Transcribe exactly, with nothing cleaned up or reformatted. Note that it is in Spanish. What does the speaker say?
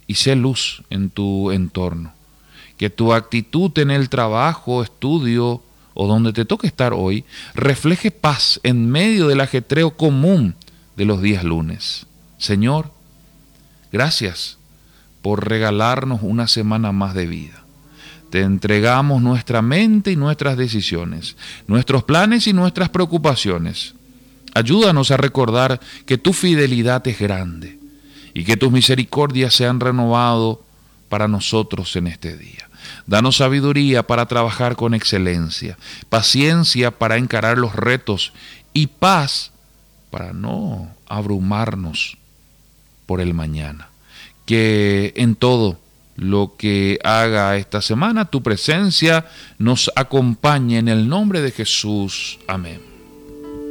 y sé luz en tu entorno. Que tu actitud en el trabajo, estudio o donde te toque estar hoy refleje paz en medio del ajetreo común de los días lunes. Señor, gracias por regalarnos una semana más de vida. Te entregamos nuestra mente y nuestras decisiones, nuestros planes y nuestras preocupaciones. Ayúdanos a recordar que tu fidelidad es grande y que tus misericordias se han renovado para nosotros en este día. Danos sabiduría para trabajar con excelencia, paciencia para encarar los retos y paz para no abrumarnos por el mañana. Que en todo lo que haga esta semana tu presencia nos acompañe en el nombre de Jesús. Amén.